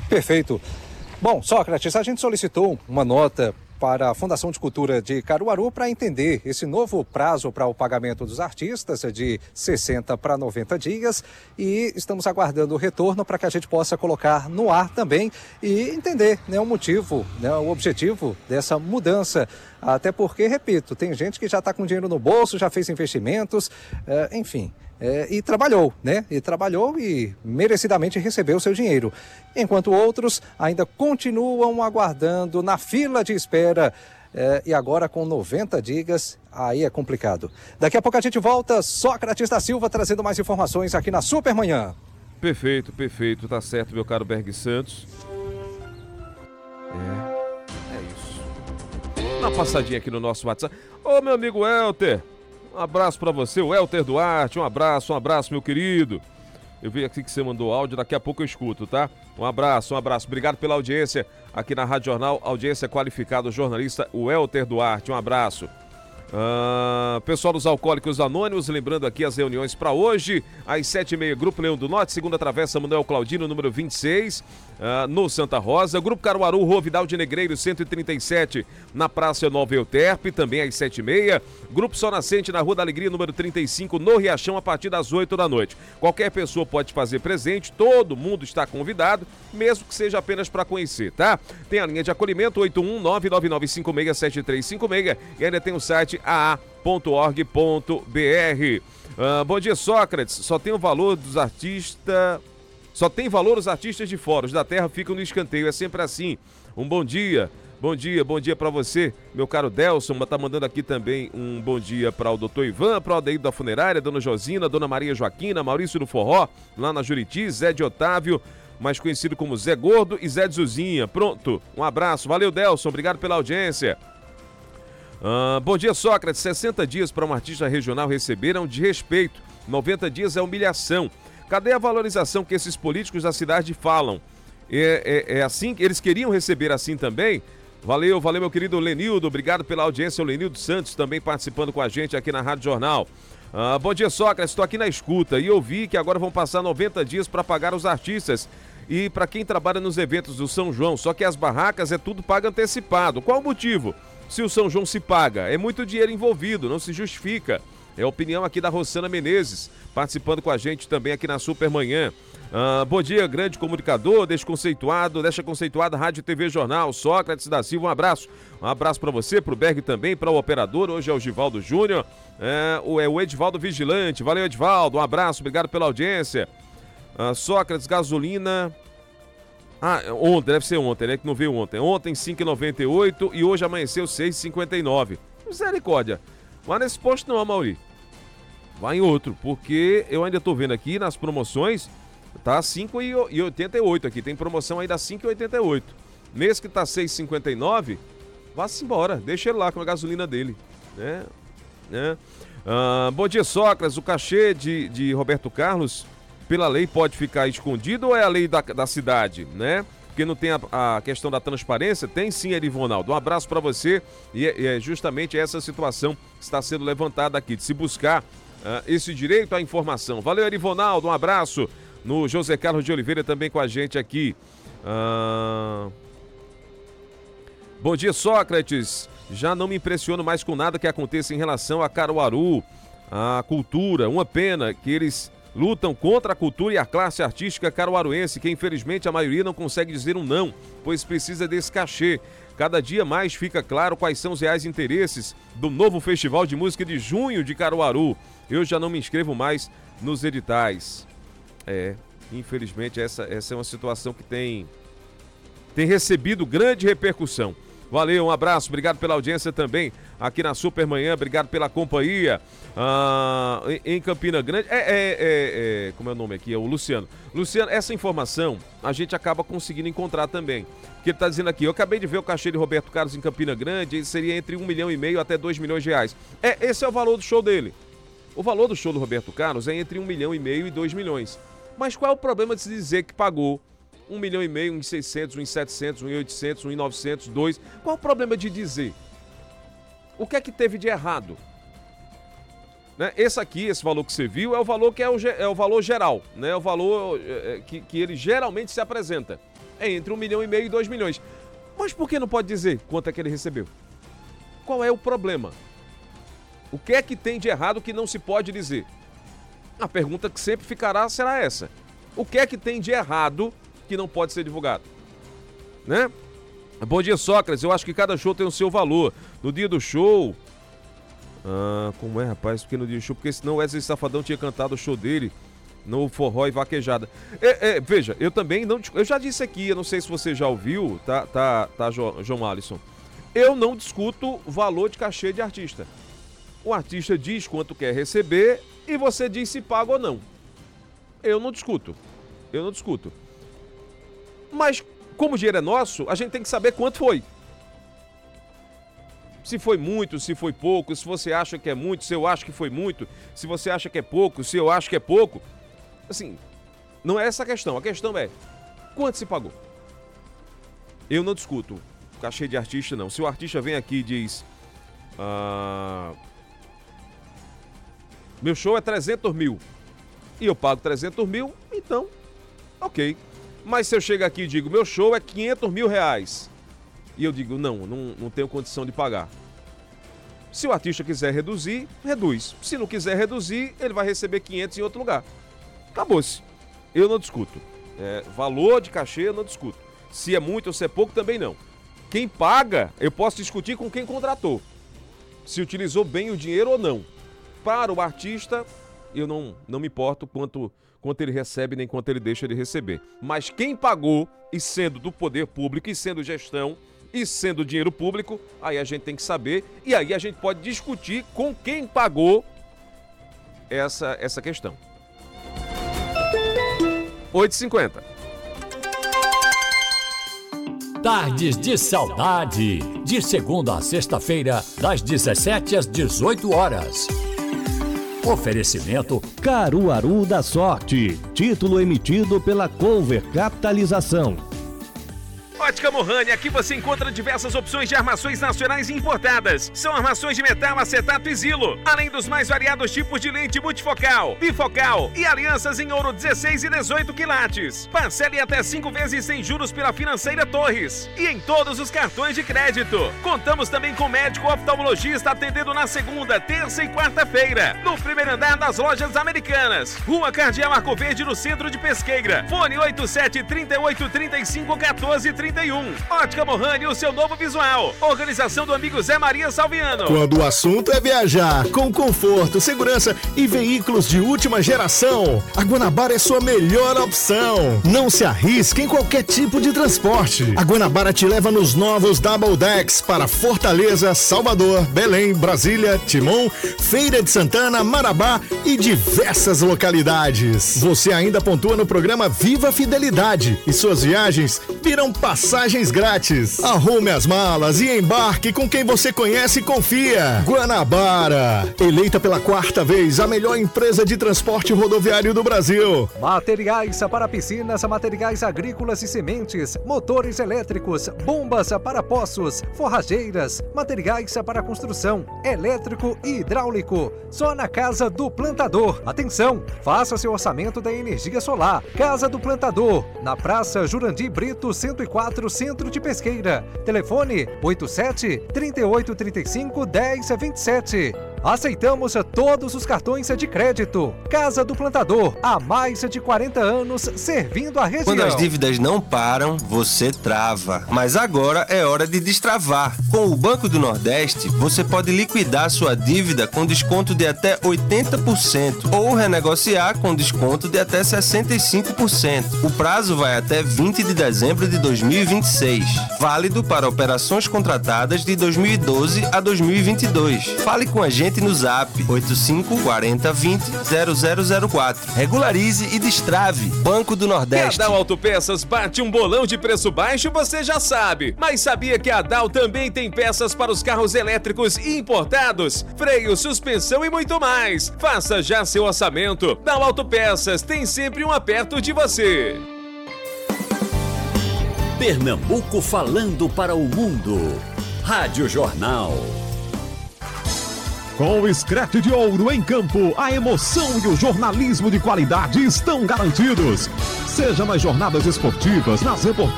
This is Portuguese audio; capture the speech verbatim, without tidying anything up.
Perfeito. Bom, Sócrates, a gente solicitou uma nota para a Fundação de Cultura de Caruaru para entender esse novo prazo para o pagamento dos artistas de sessenta para noventa dias e estamos aguardando o retorno para que a gente possa colocar no ar também e entender, né, o motivo, né, o objetivo dessa mudança. Até porque, repito, tem gente que já está com dinheiro no bolso, já fez investimentos, é, enfim... É, e trabalhou, né? E trabalhou e merecidamente recebeu o seu dinheiro. Enquanto outros ainda continuam aguardando na fila de espera. É, e agora com noventa dias, aí é complicado. Daqui a pouco a gente volta, Sócrates da Silva trazendo mais informações aqui na Supermanhã. Perfeito, perfeito. Tá certo, meu caro Berg Santos. É, é isso. Dá uma passadinha aqui no nosso WhatsApp. Ô, meu amigo Elter. Um abraço pra você, o Elter Duarte, um abraço, um abraço, meu querido. Eu vi aqui que você mandou áudio, daqui a pouco eu escuto, tá? Um abraço, um abraço. Obrigado pela audiência aqui na Rádio Jornal, audiência qualificada, o jornalista, o Elter Duarte, um abraço. Ah, pessoal dos Alcoólicos Anônimos, lembrando aqui as reuniões para hoje, às sete e meia, Grupo Leão do Norte, segunda travessa Manuel Claudino, número vinte e seis, ah, no Santa Rosa. Grupo Caruaru, Rua Vidal de Negreiro, cento e trinta e sete, na Praça Nova Euterpe, também às sete e meia. Grupo Sol Nascente, na Rua da Alegria, número trinta e cinco, no Riachão, a partir das oito da noite. Qualquer pessoa pode fazer presente, todo mundo está convidado, mesmo que seja apenas para conhecer, tá? Tem a linha de acolhimento oito um nove nove nove cinco seis sete três cinco seis e ainda tem o site a a ponto org ponto b r. Uh, bom dia, Sócrates. Só tem o valor dos artistas. Só tem valor os artistas de fora. Os da terra ficam no escanteio. É sempre assim. Um bom dia. Bom dia, bom dia pra você, meu caro Delson. Tá mandando aqui também um bom dia para o doutor Ivan, para o Aldeído da Funerária, Dona Josina, Dona Maria Joaquina, Maurício do Forró, lá na Juriti, Zé de Otávio, mais conhecido como Zé Gordo, e Zé de Zuzinha. Pronto. Um abraço. Valeu, Delson. Obrigado pela audiência. Uh, bom dia, Sócrates. sessenta dias para um artista regional receber é um desrespeito. noventa dias é humilhação. Cadê a valorização que esses políticos da cidade falam? É, é, é assim que eles queriam receber assim também? Valeu, valeu, meu querido Lenildo. Obrigado pela audiência. O Lenildo Santos também participando com a gente aqui na Rádio Jornal. Uh, bom dia, Sócrates. Estou aqui na escuta e ouvi que agora vão passar noventa dias para pagar os artistas. E para quem trabalha nos eventos do São João, só que as barracas é tudo pago antecipado. Qual o motivo? Se o São João se paga, é muito dinheiro envolvido, não se justifica. É a opinião aqui da Rossana Menezes, participando com a gente também aqui na Supermanhã. Ah, bom dia, grande comunicador, desconceituado, deixa conceituada Rádio T V Jornal, Sócrates da Silva, um abraço. Um abraço para você, para o Berg também, para o operador, hoje é o Givaldo Júnior, é o, é o Edivaldo Vigilante. Valeu, Edivaldo, um abraço, obrigado pela audiência. Ah, Sócrates, gasolina... Ah, ontem, deve ser ontem, né? Que não veio ontem. Ontem, cinco e noventa e oito e hoje amanheceu seis e cinquenta e nove. Misericórdia. Vai nesse posto não, Mauri. Vai em outro, porque eu ainda tô vendo aqui nas promoções, tá cinco e oitenta e oito aqui. Tem promoção aí da cinco e oitenta e oito. Nesse que tá seis e cinquenta e nove, vá-se embora. Deixa ele lá com a gasolina dele, né? né? Ah, bom dia, Sócrates. O cachê de, de Roberto Carlos... pela lei pode ficar escondido ou é a lei da, da cidade, né? Porque não tem a, a questão da transparência? Tem sim, Erivonaldo. Um abraço para você e é, e é justamente essa situação que está sendo levantada aqui, de se buscar uh, esse direito à informação. Valeu, Erivonaldo, um abraço. No José Carlos de Oliveira também com a gente aqui. Uh... Bom dia, Sócrates. Já não me impressiono mais com nada que aconteça em relação a Caruaru, a cultura. Uma pena que eles... lutam contra a cultura e a classe artística caruaruense, que infelizmente a maioria não consegue dizer um não, pois precisa desse cachê. Cada dia mais fica claro quais são os reais interesses do novo Festival de Música de junho de Caruaru. Eu já não me inscrevo mais nos editais. É, infelizmente essa, essa é uma situação que tem, tem recebido grande repercussão. Valeu, um abraço, obrigado pela audiência também aqui na Supermanhã, obrigado pela companhia. Ah, em Campina Grande, é, é, é, é, como é o nome aqui? É o Luciano. Luciano, essa informação a gente acaba conseguindo encontrar também. Porque ele está dizendo aqui, eu acabei de ver o cachê de Roberto Carlos em Campina Grande, ele seria entre um milhão e meio até dois milhões de reais. É, esse é o valor do show dele. O valor do show do Roberto Carlos é entre um milhão e meio e dois milhões. Mas qual é o problema de se dizer que pagou um milhão e meio, um e seiscentos, um e setecentos, um e oitocentos, um e novecentos, dois? Qual o problema de dizer? O que é que teve de errado? Né? Esse aqui, esse valor que você viu, é o valor que é o, é o valor geral, né? É o valor é, que, que ele geralmente se apresenta. É entre um milhão e meio e dois milhões. Mas por que não pode dizer quanto é que ele recebeu? Qual é o problema? O que é que tem de errado que não se pode dizer? A pergunta que sempre ficará será essa. O que é que tem de errado que não pode ser divulgado? Né? Bom dia, Sócrates. Eu acho que cada show tem o seu valor. No dia do show... Ah, como é, rapaz? Porque no dia do show... Porque senão o Wesley Safadão tinha cantado o show dele no forró e vaquejada. É, é, veja, eu também não... Eu já disse aqui, eu não sei se você já ouviu, tá, tá, tá, João Alisson. Eu não discuto valor de cachê de artista. O artista diz quanto quer receber e você diz se paga ou não. Eu não discuto. Eu não discuto. Mas, como o dinheiro é nosso, a gente tem que saber quanto foi. Se foi muito, se foi pouco, se você acha que é muito, se eu acho que foi muito, se você acha que é pouco, se eu acho que é pouco. Assim, não é essa a questão. A questão é, quanto se pagou? Eu não discuto cachê de artista, não. Se o artista vem aqui e diz... Ah, meu show é trezentos mil e eu pago trezentos mil, então, ok. Mas se eu chego aqui e digo, meu show é quinhentos mil reais, e eu digo, não, não, não tenho condição de pagar. Se o artista quiser reduzir, reduz. Se não quiser reduzir, ele vai receber quinhentos em outro lugar. Acabou-se. Eu não discuto. É, valor de cachê eu não discuto. Se é muito ou se é pouco, também não. Quem paga, eu posso discutir com quem contratou. Se utilizou bem o dinheiro ou não. Para o artista, eu não, não me importo quanto, quanto ele recebe nem quanto ele deixa de receber. Mas quem pagou, e sendo do poder público, e sendo gestão, e sendo dinheiro público, aí a gente tem que saber, e aí a gente pode discutir com quem pagou essa, essa questão. oito e cinquenta. Tardes de Saudade, de segunda a sexta-feira, das dezessete às dezoito horas. Oferecimento Caruaru da Sorte, título emitido pela Cover Capitalização. Ótica Mohani, aqui você encontra diversas opções de armações nacionais e importadas. São armações de metal, acetato e zilo, além dos mais variados tipos de lente multifocal, bifocal e alianças em ouro dezesseis e dezoito quilates. Parcele até cinco vezes sem juros pela Financeira Torres e em todos os cartões de crédito. Contamos também com médico oftalmologista atendendo na segunda, terça e quarta-feira, no primeiro andar das Lojas Americanas. Rua Cardeal Arco Verde, no centro de Pesqueira. Fone oito sete, trinta e oito, trinta e cinco, quatorze, trinta e um. Ótica Mohani, o seu novo visual. Organização do amigo Zé Maria Salviano. Quando o assunto é viajar com conforto, segurança e veículos de última geração, a Guanabara é sua melhor opção. Não se arrisque em qualquer tipo de transporte. A Guanabara te leva nos novos Double Decks para Fortaleza, Salvador, Belém, Brasília, Timon, Feira de Santana, Marabá e diversas localidades. Você ainda pontua no programa Viva Fidelidade e suas viagens virão passagens grátis. Arrume as malas e embarque com quem você conhece e confia. Guanabara, eleita pela quarta vez a melhor empresa de transporte rodoviário do Brasil. Materiais para piscinas, materiais agrícolas e sementes, motores elétricos, bombas para poços, forrageiras, materiais para construção, elétrico e hidráulico. Só na Casa do Plantador. Atenção, faça seu orçamento da energia solar. Casa do Plantador, na Praça Jurandir Brito, cento e quatro, Centro de Pesqueira. Telefone oito sete, trinta e oito, trinta e cinco, dez, vinte e sete. Aceitamos todos os cartões de crédito. Casa do Plantador, há mais de quarenta anos servindo a região. Quando as dívidas não param, você trava. Mas agora é hora de destravar. Com o Banco do Nordeste, você pode liquidar sua dívida com desconto de até oitenta por cento ou renegociar com desconto de até sessenta e cinco por cento. O prazo vai até vinte de dezembro de dois mil e vinte e seis. Válido para operações contratadas de dois mil e doze a dois mil e vinte e dois. Fale com a gente no Zap oito cinco, quarenta, vinte, zero zero zero quatro. Regularize e destrave. Banco do Nordeste. A Dal Autopeças bate um bolão de preço baixo, você já sabe. Mas sabia que a Dal também tem peças para os carros elétricos e importados? Freio, suspensão e muito mais. Faça já seu orçamento. Dal Autopeças tem sempre um perto de você. Pernambuco falando para o mundo. Rádio Jornal. Com o Scratch de Ouro em campo, a emoção e o jornalismo de qualidade estão garantidos. Seja nas jornadas esportivas, nas reportagens,